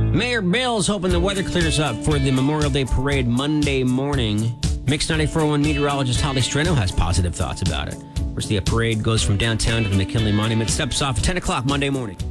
Mayor Bill's hoping the weather clears up for the Memorial Day parade Monday morning. Mix 94.1 meteorologist Holly Streno has positive thoughts about it. Of course, the parade goes from downtown to the McKinley Monument, steps off at 10 o'clock Monday morning.